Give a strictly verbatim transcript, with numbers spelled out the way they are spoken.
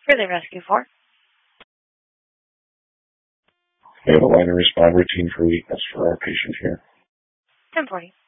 Relay Rescue four. We have a line and respond routine for weakness for our patient here. ten forty.